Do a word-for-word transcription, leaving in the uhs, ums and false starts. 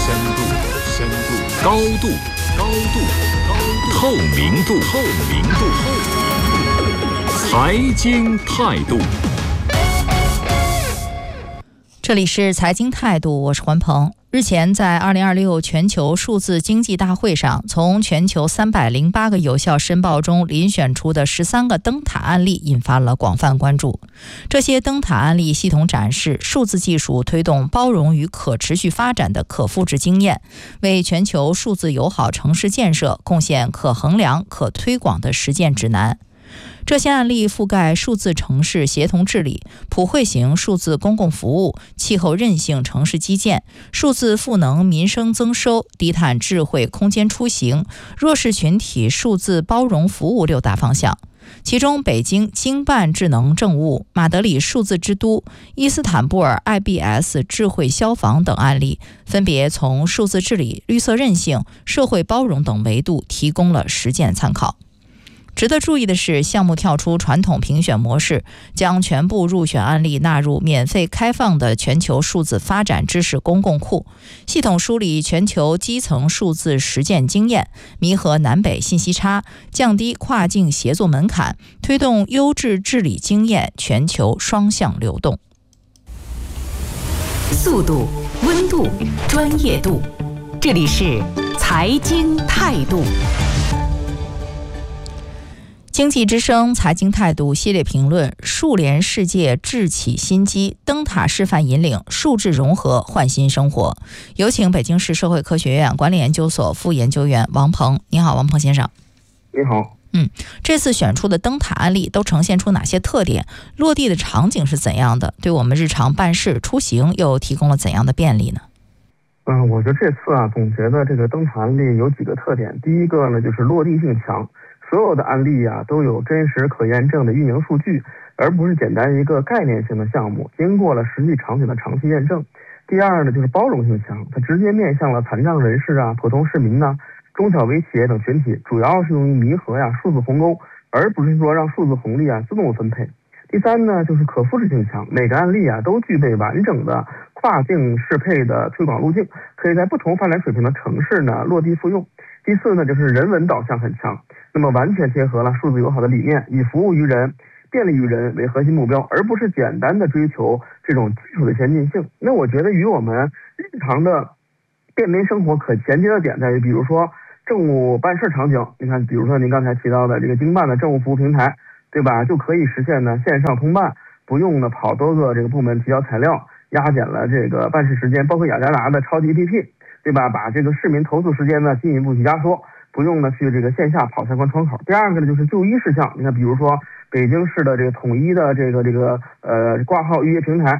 深度，深度，高度，高度，高度，透明度，透明度，透明度，财经态度。 这里是财经态度，我是环鹏。日前，在二零二六全球数字经济大会上，从全球三百零八个有效申报中遴选出的十三个灯塔案例引发了广泛关注。这些灯塔案例系统展示数字技术推动包容与可持续发展的可复制经验，为全球数字友好城市建设贡献可衡量、可推广的实践指南。这些案例覆盖数字城市协同治理、普惠型数字公共服务、气候韧性城市基建、数字赋能民生增收、低碳智慧空间出行、弱势群体数字包容服务六大方向。其中，北京经办智能政务、马德里数字之都、伊斯坦布尔 I B S 智慧消防等案例，分别从数字治理、绿色韧性、社会包容等维度提供了实践参考。值得注意的是，项目跳出传统评选模式，将全部入选案例纳入免费开放的全球数字发展知识公共库，系统梳理全球基层数字实践经验，弥合南北信息差，降低跨境协作门槛，推动优质治理经验全球双向流动。 速度、温度、专业度，这里是财经态度。 经济之声财经态度系列评论：数联世界智启新机，灯塔示范引领数字融合焕新生活。有请北京市社会科学院管理研究所副研究员王鹏。你好，王鹏先生。 你好。 嗯，这次选出的灯塔案例都呈现出哪些特点？落地的场景是怎样的？对我们日常办事出行又提供了怎样的便利呢？ 嗯，我觉得这次啊，总结的这个灯塔案例有几个特点。第一个呢，就是落地性强。所有的案例啊都有真实可验证的运营数据，而不是简单一个概念性的项目，经过了实际场景的长期验证。第二呢，就是包容性强，它直接面向了残障人士啊、普通市民呐、中小微企业等群体，主要是用于弥合呀数字鸿沟，而不是说让数字红利啊自动分配。第三呢，就是可复制性强，每个案例啊都具备完整的跨境适配的推广路径，可以在不同发展水平的城市呢落地复用。第四呢，就是人文导向很强，那么完全贴合了数字友好的理念，以服务于人、便利于人为核心目标，而不是简单的追求这种技术的先进性。那我觉得与我们日常的便民生活可衔接的点在于，比如说政务办事场景，你看，比如说您刚才提到的这个经办的政务服务平台，对吧？就可以实现呢线上通办，不用呢跑多个这个部门提交材料，压减了这个办事时间，包括雅加达的超级 A P P。对吧？把这个市民投诉时间呢进一步去压缩，不用呢去这个线下跑相关窗口。第二个呢就是就医事项，你看，比如说北京市的这个统一的这个这个呃挂号预约平台，